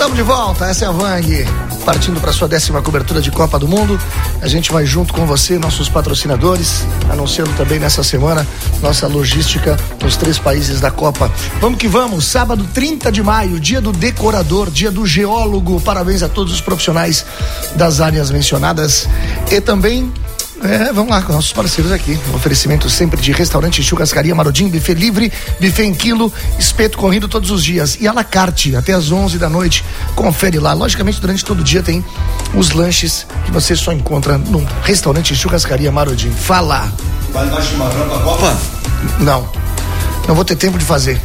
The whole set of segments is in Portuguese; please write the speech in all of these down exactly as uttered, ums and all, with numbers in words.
Estamos de volta, essa é a Vang, partindo para sua décima cobertura de Copa do Mundo. A gente vai junto com você, nossos patrocinadores, anunciando também nessa semana nossa logística nos três países da Copa. Vamos que vamos, sábado trinta de maio, dia do decorador, dia do geólogo. Parabéns a todos os profissionais das áreas mencionadas e também... É, vamos lá com nossos parceiros aqui. Oferecimento sempre de restaurante Churrascaria Marodim, buffet livre, buffet em quilo, espeto corrido todos os dias e à la carte até às onze da noite. Confere lá. Logicamente, durante todo o dia tem os lanches que você só encontra no restaurante Churrascaria Marodim. Fala! Vai levar chimarrão pra Copa? Não. Não vou ter tempo de fazer.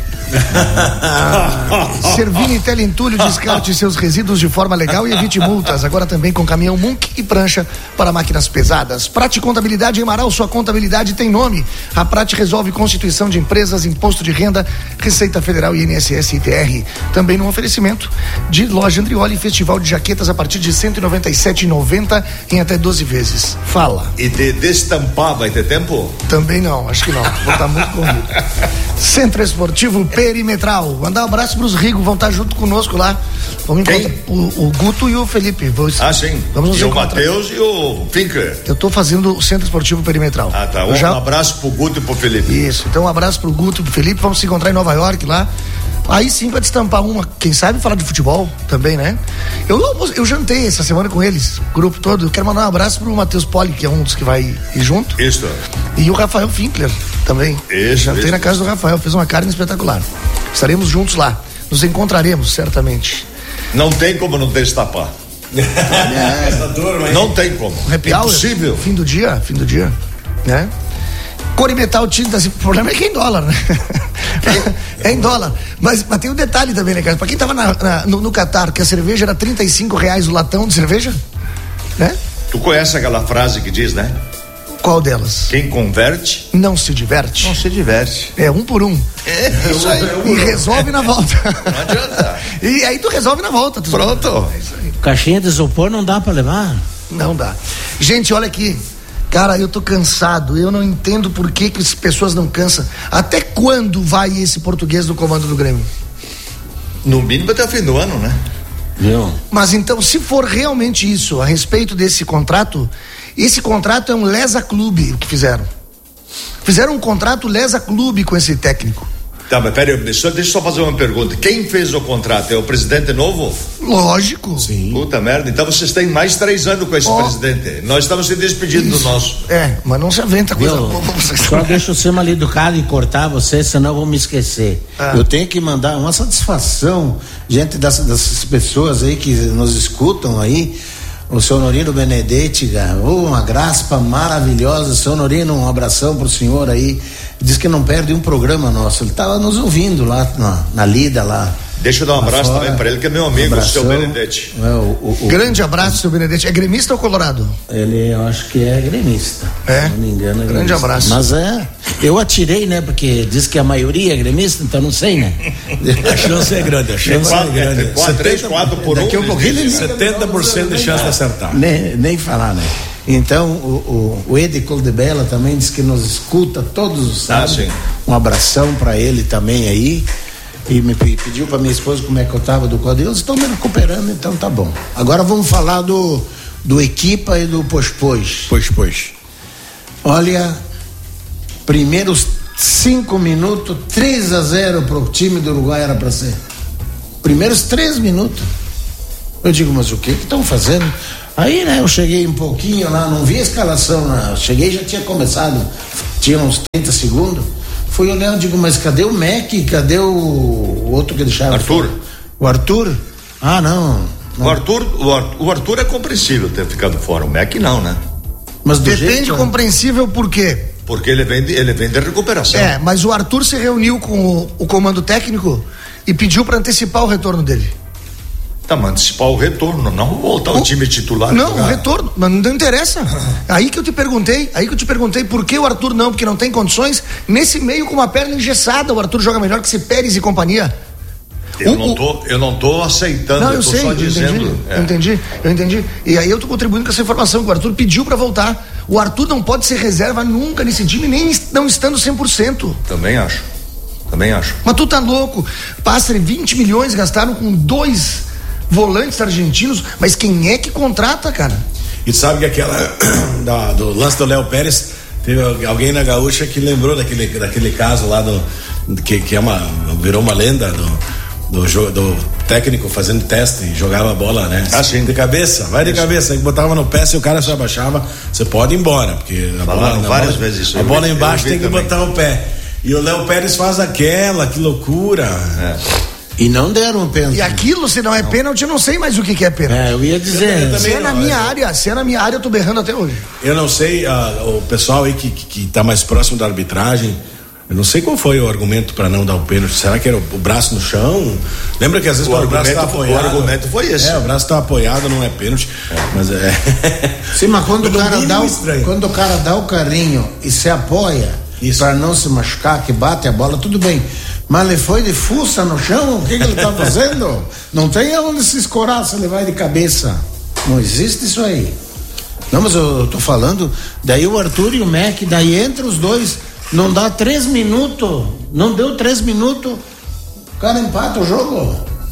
Servini Teleentulho, descarte seus resíduos de forma legal e evite multas. Agora também com caminhão Munk e prancha para máquinas pesadas. Prate Contabilidade em Marau, sua contabilidade tem nome. A Prate resolve constituição de empresas, imposto de renda, Receita Federal e I N S S e I T R. Também no oferecimento de Loja Andrioli, festival de jaquetas a partir de cento e noventa e sete reais e noventa centavos em até doze vezes. Fala. E de destampar vai ter tempo? Também não, acho que não. Vou estar muito corrido. Centro Esportivo Perimetral. Mandar um abraço para os Rigos, vão estar junto conosco lá. Vamos encontrar o, o Guto e o Felipe. Vamos, ah, sim. Vamos nos e encontrar. O Matheus e o Finker. Eu estou fazendo o Centro Esportivo Perimetral. Ah, tá. Um já... abraço pro Guto e pro Felipe. Isso. Então, um abraço pro Guto e pro Felipe. Vamos se encontrar em Nova York lá. Aí sim vai destampar uma, quem sabe falar de futebol também, né? Eu, eu jantei essa semana com eles, o grupo todo. Eu quero mandar um abraço pro Matheus Poli, que é um dos que vai ir junto. Isso. E o Rafael Finkler também. Isso. Jantei isso, na casa isso. do Rafael, fez uma carne espetacular. Estaremos juntos lá. Nos encontraremos, certamente. Não tem como não destapar. É. Essa turma, não tem como. Happy é hour, impossível. Fim do dia, fim do dia, né? Corimetal Tintas, o problema é que é em dólar, né? É em dólar. Mas, mas tem um detalhe também, né, cara? Pra quem tava na, na, no, no Catar, que a cerveja era trinta e cinco reais o latão de cerveja, né? Tu conhece aquela frase que diz, né? Qual delas? Quem converte não se diverte. Não se diverte. É um por um. É, isso aí. E resolve na volta. Não adianta. E aí tu resolve na volta. Tu Pronto. É isso aí. Caixinha de isopor não dá pra levar? Não dá. Gente, olha aqui. Cara, eu tô cansado, eu não entendo por que que as pessoas não cansam. Até quando vai esse português no comando do Grêmio? No mínimo até o fim do ano, né? Viu? Mas então, se for realmente isso, a respeito desse contrato, esse contrato é um lesa-clube, o que fizeram. Fizeram um contrato lesa-clube com esse técnico. Tá, mas peraí, deixa, deixa eu só fazer uma pergunta. Quem fez o contrato? É o presidente novo? Lógico. Sim. Puta merda, então vocês têm mais três anos com esse oh. presidente. Nós estamos se despedindo Isso. do nosso. É, mas não se aventa coisa boa. Só deixa eu ser mal educado e cortar você, senão eu vou me esquecer. Ah. Eu tenho que mandar uma satisfação diante dessas, dessas pessoas aí que nos escutam aí. O seu Norino Benedetti, oh, uma graça maravilhosa. Seu Norino, um abração pro senhor aí. Diz que não perde um programa nosso. Ele estava nos ouvindo lá na, na lida lá. Deixa eu dar um abraço fora. Também para ele, que é meu amigo, um o seu Benedetti. É, o, o, o, Grande abraço, seu Benedetti. É gremista ou colorado? Ele, eu acho que é gremista. É? Se não me engano, é Grande gremista. abraço. Mas é, eu atirei, né? Porque diz que a maioria é gremista, então não sei, né? A chance é grande, a chance é grande. três, quatro por um. Daqui a pouquinho, setenta por cento de chance de acertar. Nem, nem falar, né? Então, o, o, o Edi Coldebella também diz que nos escuta todos os sábados. Ah, um abração para ele também aí. E me pediu para minha esposa como é que eu tava do Covid. Eles estão me recuperando, então tá bom. Agora vamos falar do, do Equipa e do Pois-Pois. Pois-Pois. Olha, primeiros cinco minutos, três a zero pro time do Uruguai era para ser. Primeiros três minutos. Eu digo, mas o que que estão fazendo? Aí, né, eu cheguei um pouquinho lá, não vi a escalação, né? Cheguei, já tinha começado, tinha uns trinta segundos. Fui olhar, eu digo, mas cadê o Mac? Cadê o outro que deixava? Arthur. Fora? O Arthur? Ah, não. não. O Arthur, o Arthur, o Arthur é compreensível ter ficado fora, o Mac não, né? Mas do Depende, jeito, compreensível por quê? Porque ele vem de, ele vem de recuperação. É, mas o Arthur se reuniu com o, o comando técnico e pediu para antecipar o retorno dele. Tá, mas antecipar o retorno, não voltar o, o time titular. Não, o retorno, mas não interessa. Aí que eu te perguntei, aí que eu te perguntei por que o Arthur não, porque não tem condições. Nesse meio com uma perna engessada, o Arthur joga melhor que esse Pérez e companhia. Eu, o, não tô, eu não tô aceitando, não, eu, eu tô sei, só eu dizendo. Entendi, é. Eu entendi, eu entendi. E aí eu tô contribuindo com essa informação que o Arthur pediu pra voltar. O Arthur não pode ser reserva nunca nesse time, nem não estando cem por cento. Também acho, também acho. Mas tu tá louco. Passa vinte milhões, gastaram com dois volantes argentinos, mas quem é que contrata, cara? E sabe que aquela da, do lance do Léo Pérez, teve alguém na Gaúcha que lembrou daquele, daquele caso lá do que, que é uma, virou uma lenda do, do, do técnico fazendo teste e jogava a bola, né? Ah, sim. De cabeça, vai de isso. cabeça, aí botava no pé, se o cara se abaixava, você pode ir embora, porque a Falaram bola, várias a bola, vezes isso. a bola vi, embaixo tem que também. botar o pé. E o Léo Pérez faz aquela, que loucura. É. E não deram um pênalti. E aquilo, se não é pênalti, eu não sei mais o que, que é pênalti. É, eu ia dizer. Eu Se é na não, minha eu- área, se é na minha área, eu tô berrando até hoje. Eu não sei, ah, o pessoal aí que, que, que tá mais próximo da arbitragem, eu não sei qual foi o argumento para não dar o pênalti. Será que era o, o braço no chão? Lembra que às vezes O quando o braço tá argumento- apoiado. o argumento foi esse. É, o braço tá apoiado, não é pênalti. Mas é. Sim, mas quando o, No cara mínimo dá o, estranho. quando o cara dá o carrinho e se apoia Isso. para não se machucar, que bate a bola, tudo bem. Mas ele foi de fuça no chão, o que, que ele tá fazendo? Não tem aonde se escorar se ele vai de cabeça. Não existe isso aí. Não, mas eu, eu tô falando, daí o Arthur e o Mac, daí entre os dois, não dá três minutos, não deu três minutos, o cara empata o jogo.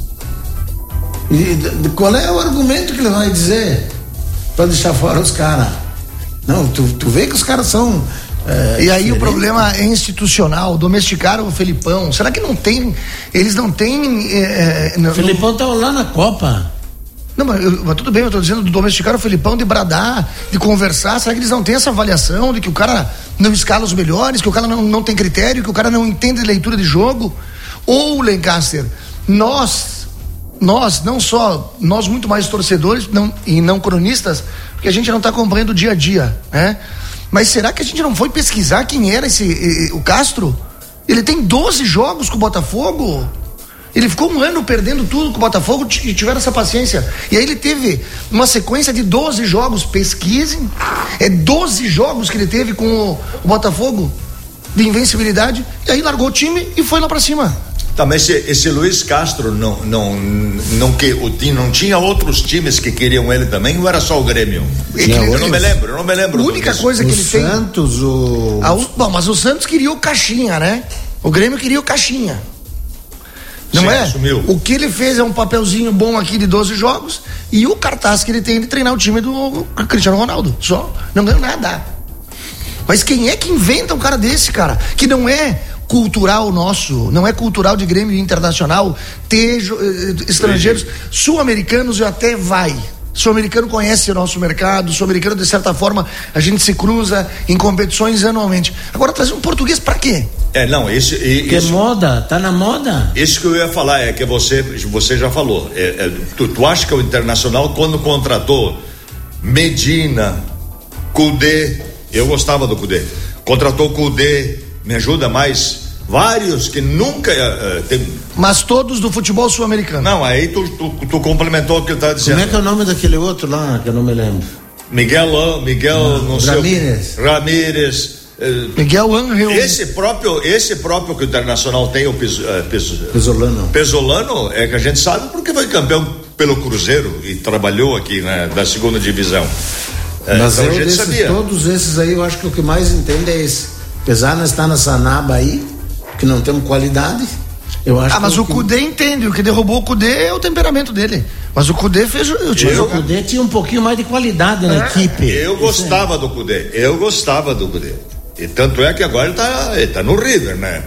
E de- de- qual é o argumento que ele vai dizer para deixar fora os caras? Não, tu, tu vê que os caras são. é, E aí o diferentes. problema é institucional, domesticaram o Felipão. Será que não tem, eles não têm... É, é, não, O Felipão tava lá na Copa. não, mas, eu- mas tudo bem, eu tô dizendo do domesticar o Felipão, de bradar, de conversar. Será que eles não têm essa avaliação de que o cara não escala os melhores, que o cara não, não tem critério, que o cara não entende leitura de jogo? Ou, Lancaster, nós, nós, não só, nós muito mais torcedores não, e não cronistas, porque a gente não está acompanhando o dia a dia, né? Mas será que a gente não foi pesquisar quem era esse, eh, o Castro? Ele tem doze jogos com o Botafogo. Ele ficou um ano perdendo tudo com o Botafogo e tiveram essa paciência. E aí ele teve uma sequência de doze jogos, pesquisem. É doze jogos que ele teve com o, o Botafogo de invencibilidade. E aí largou o time e foi lá pra cima. Tá, mas esse, esse Luiz Castro não, não, não, que, o, time- não tinha outros times que queriam ele também, ou era só o Grêmio? Ele- eu não me lembro, eu não me lembro. A única disso. coisa que O ele tem. Santos, o. A u- bom, mas o Santos queria o Caixinha, né? O Grêmio queria o Caixinha. Não Sim, é? assumiu. O que ele fez é um papelzinho bom aqui de doze jogos e o cartaz que ele tem de treinar o time do Cristiano Ronaldo. Só. Não ganhou nada. Mas quem é que inventa um cara desse, cara? Que não é cultural nosso, não é cultural de Grêmio Internacional ter jo- eh, estrangeiros sul-americanos e até vai. Sul-americano conhece o nosso mercado, sul-americano de certa forma a gente se cruza em competições anualmente. Agora trazer um português pra quê? É, não, esse, e- Que é isso, moda, tá na moda. isso que eu ia falar é que você, você já falou. É, é, tu, tu acha que o Internacional, quando contratou Medina, Cudê, eu gostava do Cudê, contratou Cudê, me ajuda mais, vários que nunca. eh, tem- Mas todos do futebol sul-americano. não, aí tu, tu, tu complementou o que eu estava dizendo. Como é que é o nome daquele outro lá, que eu não me lembro? Miguel, Miguel, não sei. o- Ramírez. Ramírez. eh, Miguel Angel. Esse próprio, esse próprio que o Internacional tem, o Pes, eh, Pes- Pesolano. Pesolano, é que a gente sabe porque foi campeão pelo Cruzeiro e trabalhou aqui, né, da segunda divisão. É, Mas então a eu gente desses, sabia. todos esses aí, eu acho que o que mais entende é esse. Apesar de nós estar nessa naba aí, que não temos qualidade, eu acho Ah, mas que o que- Cudê entende, o que derrubou o Cudê é o temperamento dele. Mas o Cudê fez o time Mas o jogar. Cudê tinha um pouquinho mais de qualidade na equipe. Eu gostava do Cudê, eu gostava do Cudê. E tanto é que agora ele tá, ele tá no River, né?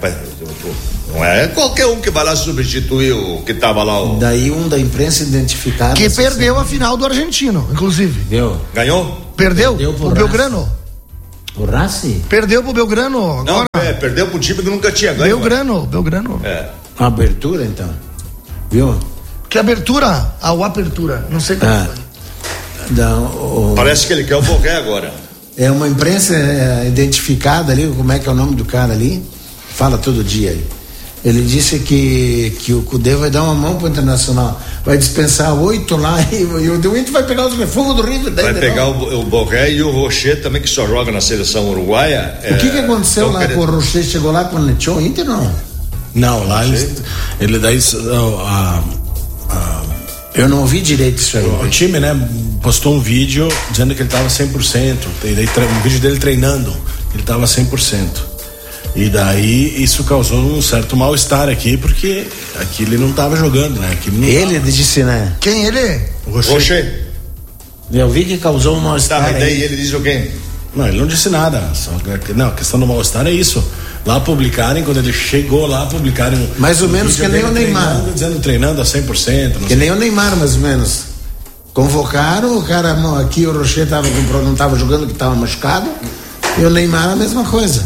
Não é qualquer um que vai lá substituir o que tava lá. O... Daí um da imprensa identificada. Que assim, perdeu a final do argentino, inclusive. Deu. Ganhou? Perdeu, Perdeu pro o Racing. Belgrano. O Rassi? Perdeu pro Belgrano Não, agora. é, perdeu pro time que nunca tinha ganho. Belgrano, Belgrano. É. Uma abertura, então. Viu? Que abertura? Ah, o apertura. Não sei como Ah. foi. Da, o- Parece que ele quer o Borré agora. É uma imprensa é, identificada ali, como é que é o nome do cara ali? Fala todo dia aí. Ele disse que, que o Cudê vai dar uma mão pro Internacional. Vai dispensar oito lá e, e o Inter vai pegar os refugos do River. daí Vai de pegar novo. o, o Borré e o Rocher também, que só joga na seleção uruguaia. O que, que aconteceu lá com o Rocher? Chegou lá com o Nechon Inter, não? Não, lá ele, ele daí a, a, Eu não ouvi direito isso aí. o time, né, postou um vídeo dizendo que ele estava cem por cento. Tem daí tre- um vídeo dele treinando, ele estava cem por cento. E daí isso causou um certo mal-estar aqui, porque aqui ele não estava jogando, né? Aqui não Ele tava. disse, né? Quem ele? O Rocher. Rocher. Eu vi que causou um mal-estar. Tá, mas daí aí. ele diz o quê? Não, ele não disse nada. Só, não, a questão do mal-estar é isso. Lá publicarem, quando ele chegou lá, publicarem. Mais ou menos que nem o Neymar. Dizendo treinando a cem por cento. Não Que sei. nem o Neymar, mais ou menos. Convocaram, o cara aqui, o Rocher tava com, não estava jogando, que estava machucado. E o Neymar a mesma coisa.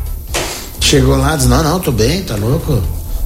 Chegou lá e disse, não, não, tô bem, tá louco.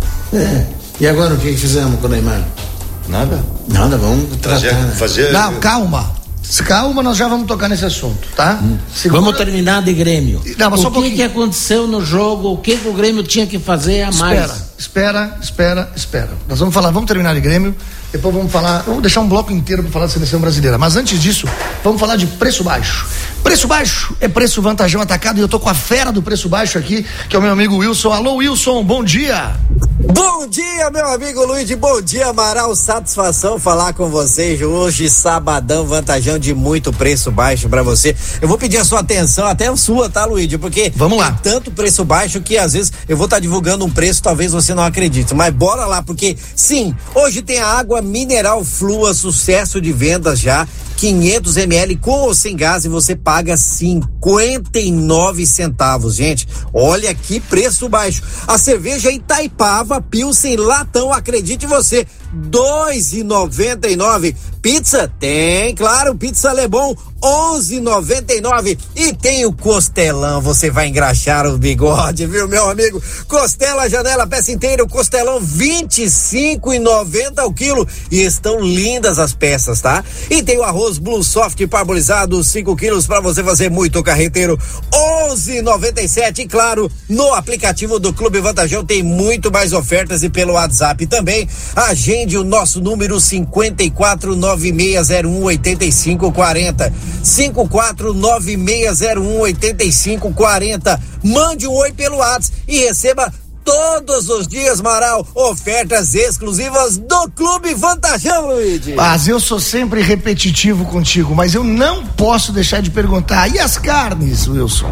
É. E agora o que, que fizemos com o Neymar? Nada. Nada, vamos tratar. Fazer, né? fazer... Não, calma. Calma, nós já vamos tocar nesse assunto, tá? Hum. Segura... Vamos terminar de Grêmio. Não, mas só o um que, pouquinho. que aconteceu no jogo? O que, que o Grêmio tinha que fazer a mais? Espera, espera, espera, espera. Nós vamos falar, vamos terminar de Grêmio, depois vamos falar, vamos deixar um bloco inteiro para falar da seleção brasileira. Mas antes disso, vamos falar de preço baixo. Preço baixo é preço vantajão atacado e eu tô com a fera do preço baixo aqui, que é o meu amigo Wilson. Alô, Wilson, bom dia. Bom dia, meu amigo Luiz, bom dia, Amaral, satisfação falar com vocês hoje, sabadão, vantajão de muito preço baixo pra você. Eu vou pedir a sua atenção, até a sua, tá, Luiz? Porque vamos lá. Tem tanto preço baixo que às vezes eu vou estar tá divulgando um preço, talvez você não acredite, mas bora lá, porque sim, hoje tem a água mineral Flua, sucesso de vendas já, quinhentos mililitros com ou sem gás e você paga cinquenta e nove centavos, gente. Olha que preço baixo. A cerveja Itaipava Pilsen latão, acredite você, dois reais e noventa e nove centavos. Pizza? Tem, claro, pizza Lebon, onze reais e noventa e nove centavos. E tem o costelão, você vai engraxar o bigode, viu, meu amigo? Costela, janela, peça inteira, o costelão, vinte e cinco reais e noventa centavos o quilo. E estão lindas as peças, tá? E tem o arroz Blue Soft parbolizado, cinco quilos, para você fazer muito carreteiro, onze reais e noventa e sete centavos. E claro, no aplicativo do Clube Vantajão tem muito mais ofertas e pelo WhatsApp também. Agende o nosso número cinco quatro nove seis zero um oito cinco quatro zero. cinco quatro nove seis zero um oito cinco quatro zero. Mande um oi pelo WhatsApp e receba todos os dias, Maral, ofertas exclusivas do Clube Vantajão, Luigi. Mas eu sou sempre repetitivo contigo, mas eu não posso deixar de perguntar, e as carnes, Wilson?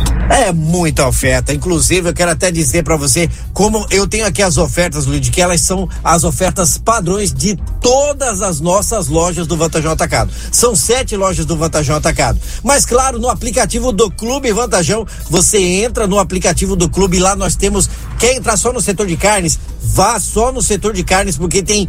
É muita oferta, inclusive eu quero até dizer pra você como eu tenho aqui as ofertas, Luiz, que elas são as ofertas padrões de todas as nossas lojas do Vantajão Atacado. São sete lojas do Vantajão Atacado, mas claro, no aplicativo do Clube Vantajão, você entra no aplicativo do clube e lá nós temos, quer entrar só no setor de carnes? Vá só no setor de carnes, porque tem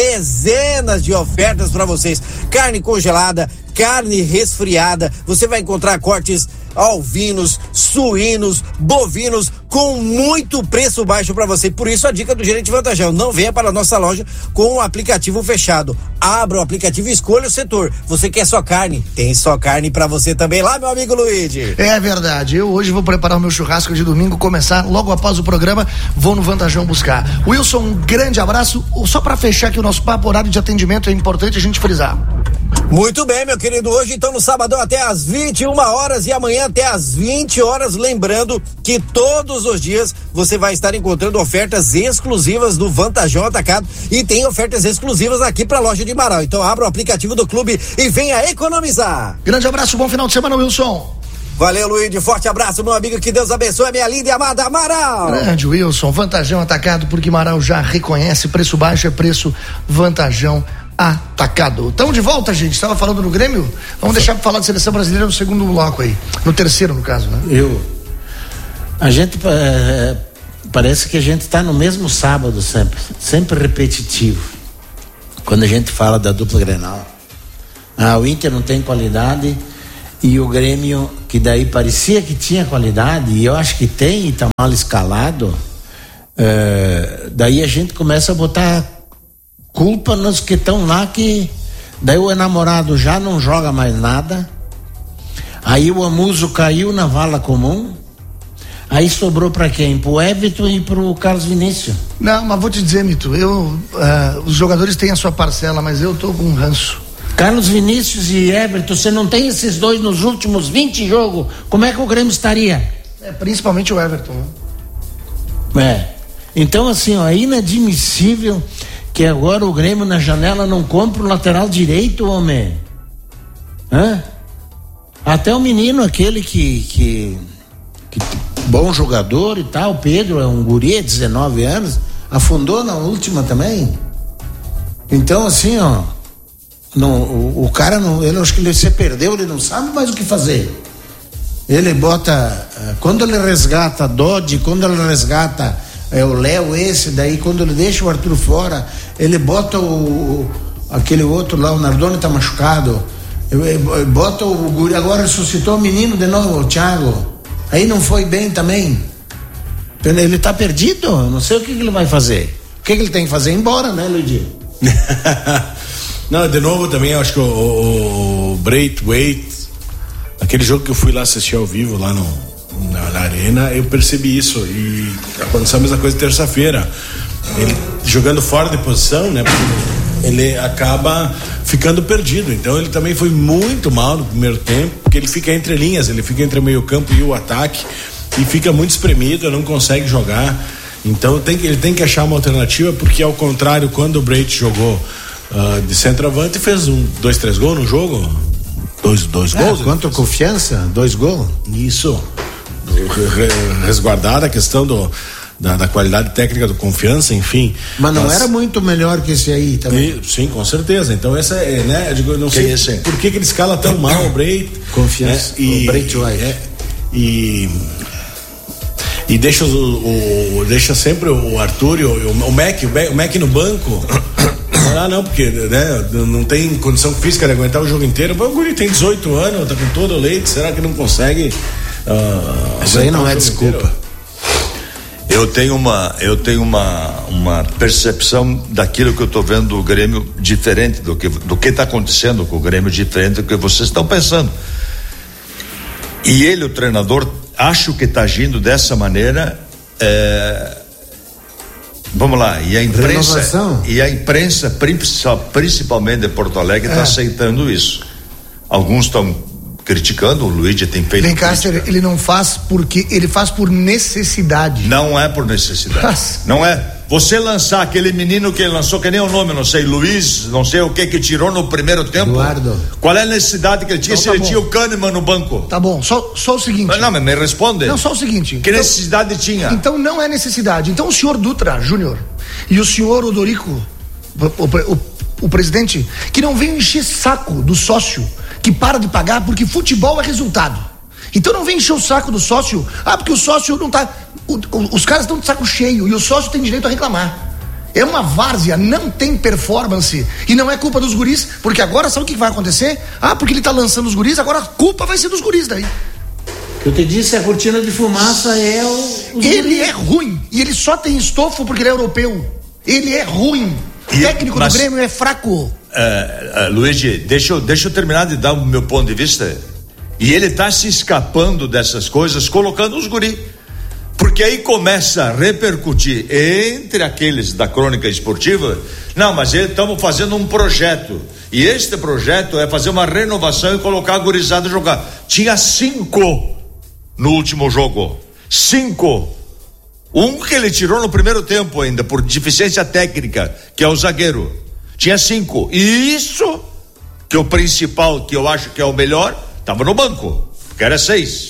dezenas de ofertas pra vocês. Carne congelada, carne resfriada, você vai encontrar cortes alvinos, suínos, bovinos com muito preço baixo para você. Por isso a dica do gerente Vantajão: não venha para a nossa loja com o aplicativo fechado. Abra o aplicativo e escolha o setor. Você quer só carne? Tem só carne para você também lá, meu amigo Luigi. É verdade. Eu hoje vou preparar o meu churrasco de domingo, começar logo após o programa, vou no Vantajão buscar. Wilson, um grande abraço. Só para fechar aqui o nosso papo, horário de atendimento é importante a gente frisar. Muito bem, meu querido. Hoje, então, no sábado até às vinte e uma horas e amanhã até às vinte horas. Lembrando que todos os dias você vai estar encontrando ofertas exclusivas do Vantajão Atacado e tem ofertas exclusivas aqui para a loja de Marau. Então, abra o aplicativo do clube e venha economizar. Grande abraço, bom final de semana, Wilson. Valeu, Luiz. Forte abraço, meu amigo. Que Deus abençoe, minha linda e amada Amaral. Grande Wilson, Vantajão Atacado, porque Amaral já reconhece, preço baixo é preço Vantajão Atacado. Estamos de volta, gente. Estava falando no Grêmio. Vamos deixar para falar de seleção brasileira no segundo bloco aí. No terceiro, no caso, né? Eu. A gente é, parece que a gente está no mesmo sábado sempre, sempre repetitivo. Quando a gente fala da dupla Grenal. Ah, o Inter não tem qualidade e o Grêmio, que daí parecia que tinha qualidade, e eu acho que tem e está mal escalado. É, daí a gente começa a botar culpa nos que estão lá, que daí o enamorado já não joga mais nada, aí o Amuso caiu na vala comum, aí sobrou para quem? Pro Everton e pro Carlos Vinícius. Não, mas vou te dizer, Mito, eu, uh, os jogadores têm a sua parcela, mas eu tô com um ranço. Carlos Vinícius e Everton, você não tem esses dois nos últimos vinte jogos, como é que o Grêmio estaria? É, principalmente o Everton, né? É, então assim, ó, é inadmissível que agora o Grêmio na janela não compra o lateral direito, homem. Hã? Até o menino aquele que, que, que bom jogador e tal. Pedro é um guri, dezenove anos, afundou na última também. Então, assim, ó, não, o, o cara, não, ele acho que ele se perdeu, ele não sabe mais o que fazer. Ele bota, quando ele resgata Dodge, quando ele resgata é, o Léo, esse daí, quando ele deixa o Arthur fora, ele bota o, aquele outro lá, o Nardoni tá machucado, bota o guri, agora ressuscitou o menino de novo, o Thiago, aí não foi bem também. Ele tá perdido, não sei o que, que ele vai fazer. O que, que ele tem que fazer? Ir embora, né, Luigi? Não, de novo também, eu acho que o, o, o Braithwaite, aquele jogo que eu fui lá assistir ao vivo lá no, na, na arena, eu percebi isso. E aconteceu a mesma coisa terça-feira. Ele jogando fora de posição, né? Porque ele acaba ficando perdido. Então ele também foi muito mal no primeiro tempo, porque ele fica entre linhas, ele fica entre o meio-campo e o ataque e fica muito espremido, não consegue jogar. Então tem que, ele tem que achar uma alternativa, porque ao contrário, quando o Braith jogou uh, de centroavante, fez um, dois, três gols no jogo. Dois, dois é, gols. Quanto Confiança? Dois gols? Isso. Resguardada a questão do, da, da qualidade técnica do Confiança, enfim. Mas não mas... era muito melhor que esse aí também? E, sim, com certeza. Então essa é, né? Eu digo, não Quem sei esse? por que, que ele escala tão mal o Braith. Confiança. Né? E, o Braithwaite. É, e e deixa, o, o, deixa sempre o Arthur e o, o Mac, o Mac no banco. Ah, não, porque né, não tem condição física de aguentar o jogo inteiro. O guri tem dezoito anos, tá com todo o leite, será que não consegue? Uh, Isso aí não é desculpa. Inteiro? Eu tenho uma, eu tenho uma, uma percepção daquilo que eu estou vendo do Grêmio diferente do que do que está acontecendo com o Grêmio, diferente do que vocês estão pensando. E ele, o treinador, acho que está agindo dessa maneira. É... Vamos lá, e a imprensa Renovação. e a imprensa principalmente de Porto Alegre está é. aceitando isso. Alguns estão criticando, o Luigi tem feito. Lancaster, ele não faz porque ele faz por necessidade. Não é por necessidade. Mas... Não é. Você lançar aquele menino que ele lançou, que nem o nome, não sei, Luiz, não sei o que, que tirou no primeiro tempo. Eduardo. Qual é a necessidade que ele tinha? Então, se tá ele bom. tinha o Kahneman no banco. Tá bom, só, só o seguinte. Mas não, mas me responde. Não, só o seguinte. Que então, necessidade tinha? Então não é necessidade. Então o senhor Dutra Júnior e o senhor Odorico, o, o, o, o presidente, que não vem encher saco do sócio que para de pagar porque futebol é resultado. Então não vem encher o saco do sócio. Ah, porque o sócio não tá. O, o, os caras estão de saco cheio e o sócio tem direito a reclamar. É uma várzea, não tem performance. E não é culpa dos guris, porque agora sabe o que vai acontecer? Ah, porque ele tá lançando os guris, agora a culpa vai ser dos guris daí. Eu te disse, a cortina de fumaça é o. Ele guris. é ruim. E ele só tem estofo porque ele é europeu. Ele é ruim. O técnico mas, do Grêmio é fraco. Uh, uh, Luigi, deixa eu, deixa eu terminar de dar o meu ponto de vista. E ele tá se escapando dessas coisas, colocando os guris. Porque aí começa a repercutir entre aqueles da crônica esportiva. Não, mas estamos fazendo um projeto. E este projeto é fazer uma renovação e colocar a gurizada a jogar. Tinha cinco no último jogo. Cinco. Um que ele tirou no primeiro tempo ainda, por deficiência técnica, que é o zagueiro. Tinha cinco. E isso, que é o principal, que eu acho que é o melhor, estava no banco, que era seis.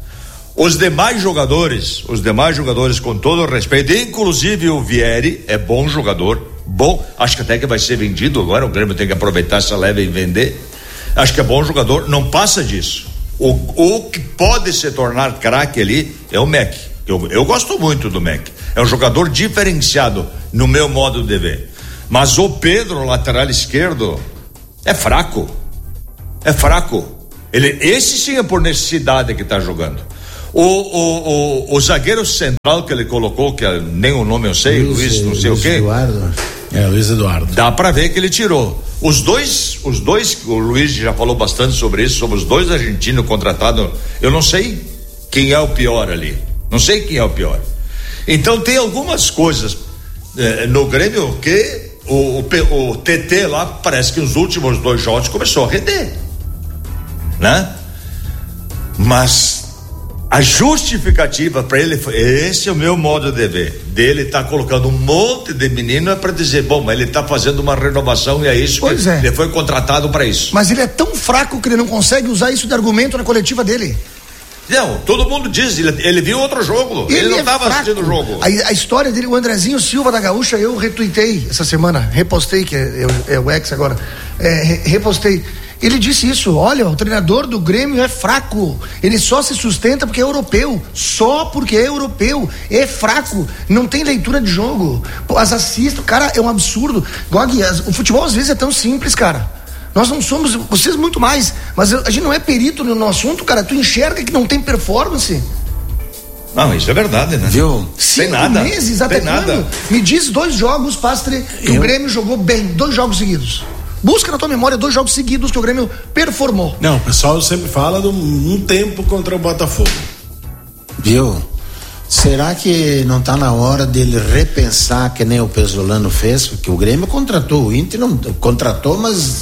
Os demais jogadores, os demais jogadores, com todo o respeito, inclusive o Vieri, é bom jogador, bom, acho que até que vai ser vendido agora, o Grêmio tem que aproveitar essa leva e vender, acho que é bom jogador, não passa disso. O, o que pode se tornar craque ali é o Mac, eu, eu gosto muito do Mac, é um jogador diferenciado no meu modo de ver, mas o Pedro, lateral esquerdo, é fraco, é fraco, ele, esse sim é por necessidade que está jogando. O, o, o, o zagueiro central que ele colocou, que nem o nome eu sei, Luiz, Luiz não sei Luiz o quê. Eduardo. É, Luiz Eduardo. Dá pra ver que ele tirou. Os dois, os dois, o Luiz já falou bastante sobre isso, sobre os dois argentinos contratados. Eu não sei quem é o pior ali. Não sei quem é o pior. Então tem algumas coisas eh, no Grêmio que o, o, o T T lá parece que os últimos dois jogos começou a render, né? Mas a justificativa para ele foi, esse é o meu modo de ver, dele tá colocando um monte de menino é para dizer, bom, mas ele tá fazendo uma renovação e é isso pois que é. ele foi contratado para isso. Mas ele é tão fraco que ele não consegue usar isso de argumento na coletiva dele. Não, todo mundo diz, ele, ele viu outro jogo, ele, ele não estava é assistindo o jogo. A, a história dele, o Andrezinho Silva da Gaúcha, eu retuitei essa semana, repostei, que é, é, é o ex agora, é, re, repostei. Ele disse isso, olha, o treinador do Grêmio é fraco, ele só se sustenta porque é europeu, só porque é europeu, é fraco, não tem leitura de jogo, as assistam, cara, é um absurdo. Gog, as, o futebol às vezes é tão simples, cara. Nós não somos, vocês muito mais, mas a gente não é perito no, no assunto, cara. Tu enxerga que não tem performance. Não, isso é verdade, né? Viu? Cinco tem nada. meses até tem nada. Me diz dois jogos, Pastre, que Eu... o Grêmio jogou bem, dois jogos seguidos. Busca na tua memória dois jogos seguidos que o Grêmio performou. Não, o pessoal sempre fala de um tempo contra o Botafogo. Viu? Será que não está na hora dele repensar que nem o Pesolano fez? Porque o Grêmio contratou, o Inter não contratou, mas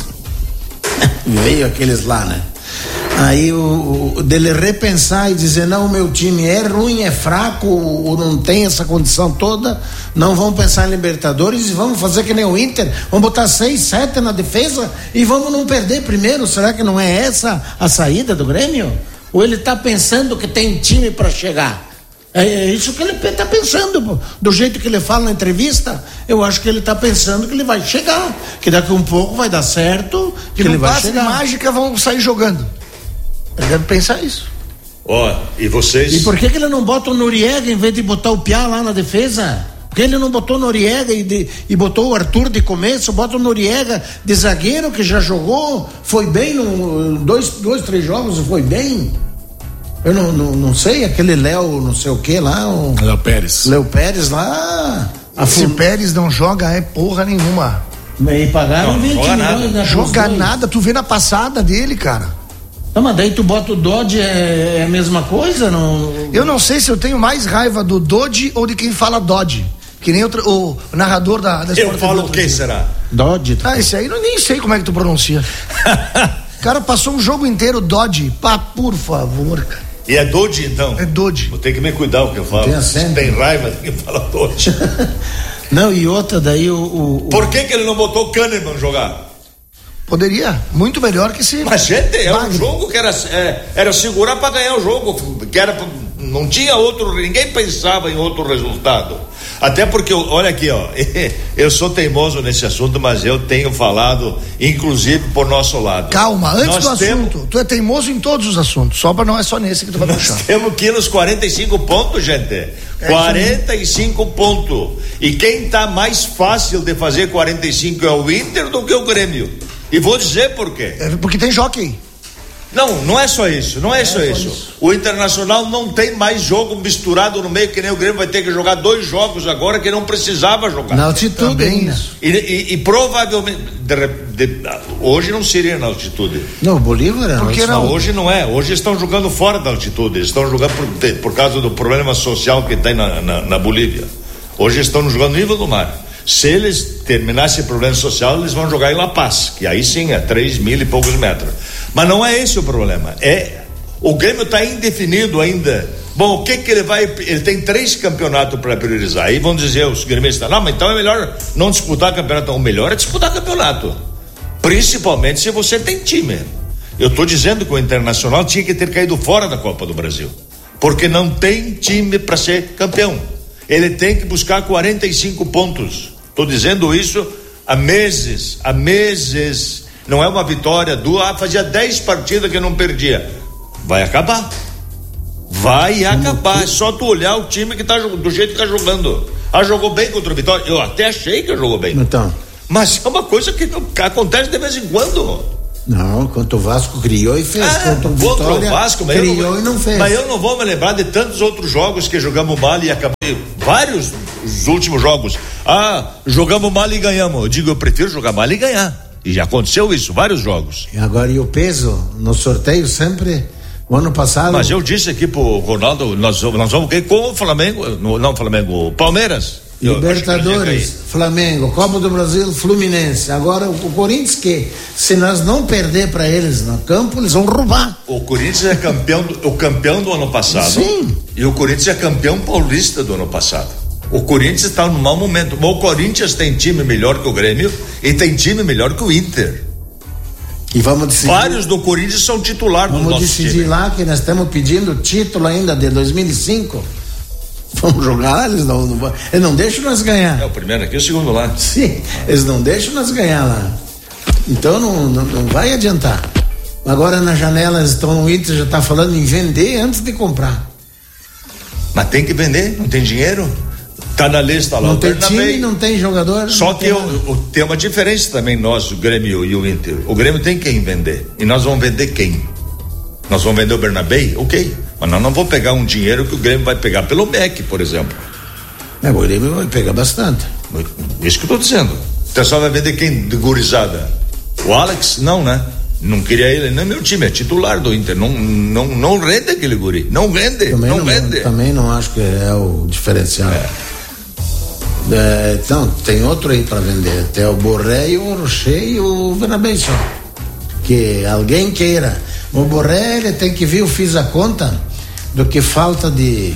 veio aqueles lá, né? Aí o, o dele repensar e dizer, não, o meu time é ruim, é fraco, ou não tem essa condição toda, não vamos pensar em Libertadores e vamos fazer que nem o Inter, vamos botar seis, sete na defesa e vamos não perder primeiro. Será que não é essa a saída do Grêmio? Ou ele está pensando que tem time para chegar? É isso que ele está pensando, do jeito que ele fala na entrevista. Eu acho que ele está pensando que ele vai chegar, que daqui a um pouco vai dar certo, que, que ele vai chegar. Mágica vão sair jogando. Ele deve pensar isso. Ó, oh, e vocês? E por que que ele não bota o Noriega em vez de botar o Piá lá na defesa? Por que ele não botou o Noriega e, de, e botou o Arthur de começo? Bota o Noriega de zagueiro, que já jogou, foi bem no dois, dois três jogos, foi bem. Eu não, não, não sei, aquele Léo, não sei o que lá. O Léo Pérez. Léo Pérez lá. Se o Pérez não joga, é porra nenhuma. E pagaram vinte milhões. Não joga nada, tu vê na passada dele, cara. Não, mas daí tu bota o Dodge, é, é a mesma coisa? Não... Eu não sei se eu tenho mais raiva do Dodge ou de quem fala Dodge. Que nem o, o narrador da, da Eu falo o que será? Dodge. Ah, esse aí eu nem sei como é que tu pronuncia. O cara passou um jogo inteiro Dodge. Pá, por favor, cara. E é Dodge, então? É Dodge. Vou ter que me cuidar o que eu falo. Tem, tem raiva de quem fala Dodge. Não, e outra daí o... o Por que que ele não botou o Kahneman jogar? Poderia, muito melhor que se... Mas, gente, é um jogo que era, é, era segurar para ganhar o jogo, que era, não tinha outro, ninguém pensava em outro resultado. Até porque, olha aqui, ó, eu sou teimoso nesse assunto, mas eu tenho falado, inclusive, por nosso lado. Calma, antes Nós do temos, assunto, tu é teimoso em todos os assuntos, só para não é só nesse que tu vai puxar. Temos que ir nos quarenta e cinco pontos, gente. É quarenta e cinco pontos. E quem tá mais fácil de fazer quarenta e cinco é o Inter do que o Grêmio. E vou dizer por quê. É porque tem jockey. Não, não é só isso, não é, é só, só isso. isso. O Internacional não tem mais jogo misturado no meio, que nem o Grêmio vai ter que jogar dois jogos agora que não precisava jogar. Na altitude também isso. E, e, e provavelmente de, de, hoje não seria na altitude. Não, Bolívar é. Porque não, hoje não é. Hoje estão jogando fora da altitude. Estão jogando por, por causa do problema social que tem na, na, na Bolívia. Hoje estão jogando no nível do mar. Se eles terminassem esse problema social, eles vão jogar em La Paz, que aí sim é três mil e poucos metros. Mas não é esse o problema. É o Grêmio está indefinido ainda. Bom, o que que ele vai? Ele tem três campeonatos para priorizar. Aí vão dizer os gremistas: não, mas então é melhor não disputar campeonato. O melhor é disputar campeonato, principalmente se você tem time. Eu estou dizendo que o Internacional tinha que ter caído fora da Copa do Brasil, porque não tem time para ser campeão. Ele tem que buscar quarenta e cinco pontos. Estou dizendo isso há meses, há meses. Não é uma vitória do, ah, fazia dez partidas que não perdia. Vai acabar. Vai acabar. É só tu olhar o time que tá do jeito que tá jogando. Ah, jogou bem contra o Vitória. Eu até achei que jogou bem. Então. Mas é uma coisa que, não, que acontece de vez em quando. Não, contra o Vasco criou e fez. Ah, contra o Vitória, contra o Vasco, mas criou eu não, e não fez. Mas eu não vou me lembrar de tantos outros jogos que jogamos mal e acabamos. Vários os últimos jogos. Ah, jogamos mal e ganhamos. Eu digo, eu prefiro jogar mal e ganhar. E já aconteceu isso, vários jogos. E agora, e o peso no sorteio sempre? O ano passado. Mas eu disse aqui pro Ronaldo, nós, nós vamos ver com o Flamengo, no, não Flamengo, Palmeiras. Libertadores, Flamengo, Copa do Brasil, Fluminense. Agora o Corinthians, que se nós não perder para eles no campo, eles vão roubar. O Corinthians é campeão do, o campeão do ano passado. Sim. E o Corinthians é campeão paulista do ano passado. O Corinthians está num mau momento. O Corinthians tem time melhor que o Grêmio e tem time melhor que o Inter. E vamos decidir. Vários do Corinthians são titular do Vamos nosso decidir time. lá que nós estamos pedindo título ainda de dois mil e cinco. Vamos jogar lá, eles não, não, eles não deixam nós ganhar. É o primeiro aqui, o segundo lá. Sim, eles não deixam nós ganhar lá. Então não, não, não vai adiantar. Agora na janela estão, o Inter já está falando em vender antes de comprar. Mas tem que vender, não tem dinheiro. Tá na lista lá. Não o tem Bernabéu. time, não tem jogador. Só não que tem o, o, tem uma diferença também nós, o Grêmio e o Inter. O Grêmio tem quem vender. E nós vamos vender quem? Nós vamos vender o Bernabéu? Ok. Mas nós não vamos pegar um dinheiro que o Grêmio vai pegar pelo M E C, por exemplo. É, o Grêmio vai pegar bastante. Isso que eu tô dizendo. O pessoal vai vender quem de gurizada? O Alex? Não, né? Não queria ele, não é meu time, é titular do Inter. Não, não, não rende aquele guri. Não rende, Também não, não rende. Também não acho que é o diferencial. É. É, então, tem outro aí para vender. Tem o Borré, o Rocher e o Bernabéu só. Que alguém queira. O Borré, ele tem que vir, eu fiz a conta do que falta de,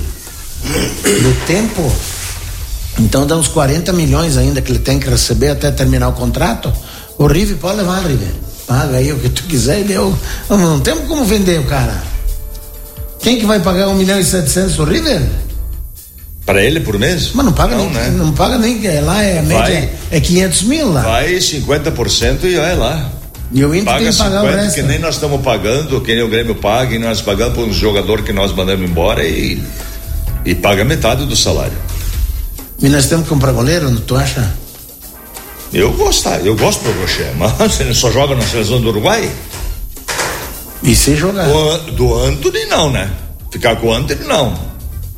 de tempo. Então dá uns quarenta milhões ainda que ele tem que receber até terminar o contrato. O River pode levar, River. Paga aí o que tu quiser e deu. Não, não temos como vender o cara. Quem que vai pagar um milhão e setecentos o River? Para ele por mês? Mas não paga não, nem, né? não paga nem, é, lá é a Vai. média é quinhentos mil lá. Vai cinquenta por cento e vai lá. E o Inter Paga tem que pagar o cinquenta resto. que nem nós estamos pagando, que nem o Grêmio paga, e nós pagamos por um jogador que nós mandamos embora e, e paga metade do salário. E nós temos que comprar goleiro, tu acha? Eu gosto, eu gosto do Rocher, mas ele só joga na seleção do Uruguai? E se jogar. Do, do Antony não, né? Ficar com o Antony não.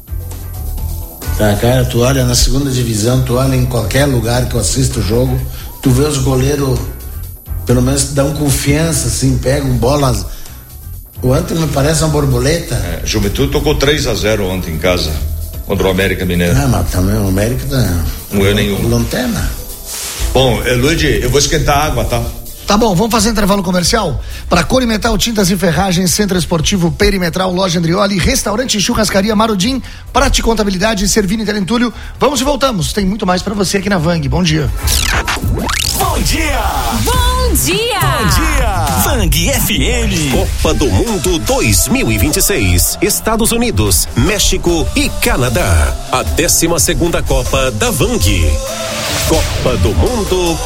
Tá, cara, tu olha na segunda divisão, tu olha em qualquer lugar que eu assisto o jogo, tu vê os goleiros, pelo menos dão confiança, assim, pegam bolas. O Antony me parece uma borboleta. É, Juventude tocou três a zero ontem em casa contra o América Mineiro. Ah, mas também o América tá. Não eu nenhum. Lanterna. Bom, eh, Luigi, eu vou esquentar a água, tá? Tá bom, vamos fazer intervalo comercial? Para Corimetal Tintas e Ferragens, Centro Esportivo Perimetral, Loja Andrioli, Restaurante e Churrascaria Marudim, Prate Contabilidade e Servini Telentúlio. Vamos e voltamos. Tem muito mais para você aqui na Vang. Bom dia. Bom dia! Bom dia! Bom dia! Vang F M. Copa do Mundo dois mil e vinte e seis. Estados Unidos, México e Canadá. A décima segunda Copa da Vang. Copa do Mundo